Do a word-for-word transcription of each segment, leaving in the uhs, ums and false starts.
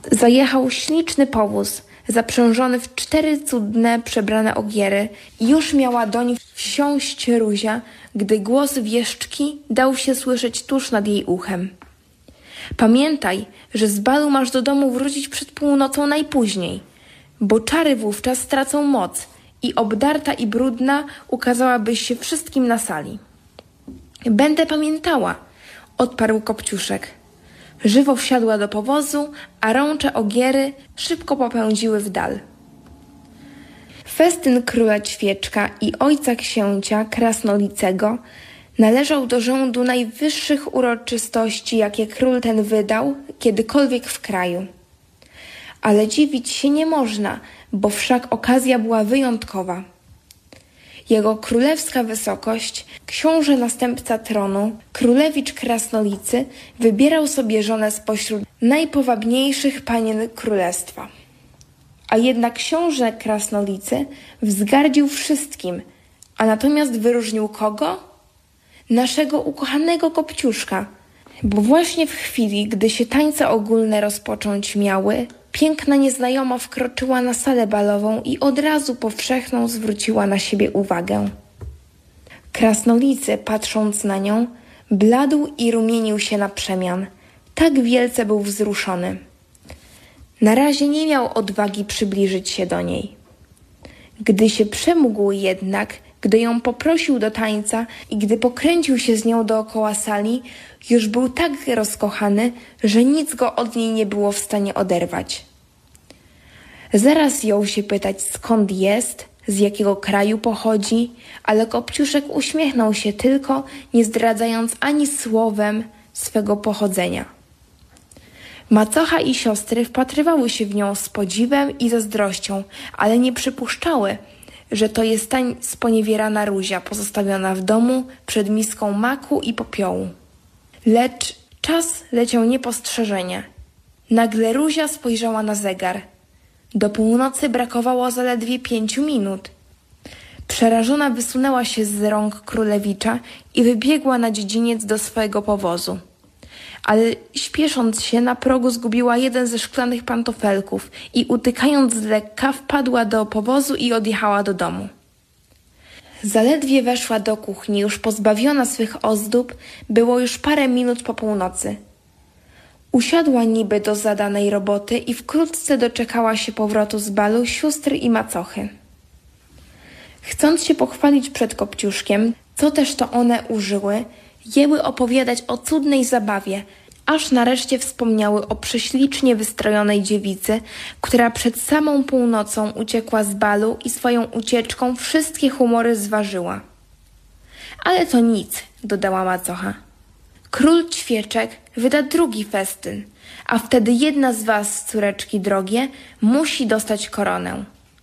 Zajechał śliczny powóz, zaprzężony w cztery cudne, przebrane ogiery i już miała doń wsiąść Ruzia, gdy głos wieszczki dał się słyszeć tuż nad jej uchem. Pamiętaj, że z balu masz do domu wrócić przed północą najpóźniej, bo czary wówczas stracą moc i obdarta i brudna ukazałabyś się wszystkim na sali. Będę pamiętała, odparł Kopciuszek. Żywo wsiadła do powozu, a rącze ogiery szybko popędziły w dal. Festyn króla Ćwieczka i ojca księcia Krasnolicego należał do rzędu najwyższych uroczystości, jakie król ten wydał kiedykolwiek w kraju. Ale dziwić się nie można, bo wszak okazja była wyjątkowa. Jego królewska wysokość, książę następca tronu, królewicz Krasnolicy, wybierał sobie żonę spośród najpowabniejszych panien królestwa. A jednak książę Krasnolicy wzgardził wszystkim, a natomiast wyróżnił kogo? Naszego ukochanego Kopciuszka, bo właśnie w chwili, gdy się tańce ogólne rozpocząć miały, piękna nieznajoma wkroczyła na salę balową i od razu powszechną zwróciła na siebie uwagę. Krasnolicy, patrząc na nią, bladł i rumienił się na przemian. Tak wielce był wzruszony. Na razie nie miał odwagi przybliżyć się do niej. Gdy się przemógł jednak, gdy ją poprosił do tańca i gdy pokręcił się z nią dookoła sali, już był tak rozkochany, że nic go od niej nie było w stanie oderwać. Zaraz jął się pytać, skąd jest, z jakiego kraju pochodzi, ale Kopciuszek uśmiechnął się tylko, nie zdradzając ani słowem swego pochodzenia. Macocha i siostry wpatrywały się w nią z podziwem i zazdrością, ale nie przypuszczały, że to jest ta sponiewierana Ruzia pozostawiona w domu przed miską maku i popiołu. Lecz czas leciał niepostrzeżenie. Nagle Ruzia spojrzała na zegar. Do północy brakowało zaledwie pięciu minut. Przerażona wysunęła się z rąk królewicza i wybiegła na dziedziniec do swojego powozu. Ale śpiesząc się, na progu zgubiła jeden ze szklanych pantofelków i utykając z lekka wpadła do powozu i odjechała do domu. Zaledwie weszła do kuchni, już pozbawiona swych ozdób, było już parę minut po północy. Usiadła niby do zadanej roboty i wkrótce doczekała się powrotu z balu sióstr i macochy. Chcąc się pochwalić przed Kopciuszkiem, co też to one użyły, jęły opowiadać o cudnej zabawie, aż nareszcie wspomniały o prześlicznie wystrojonej dziewicy, która przed samą północą uciekła z balu i swoją ucieczką wszystkie humory zważyła. Ale to nic, dodała macocha. Król Ćwieczek wyda drugi festyn, a wtedy jedna z was, córeczki drogie, musi dostać koronę.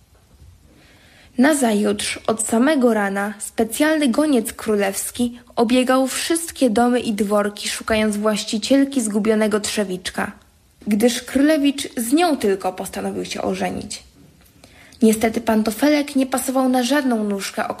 Nazajutrz, od samego rana, specjalny goniec królewski obiegał wszystkie domy i dworki, szukając właścicielki zgubionego trzewiczka, gdyż królewicz z nią tylko postanowił się ożenić. Niestety pantofelek nie pasował na żadną nóżkę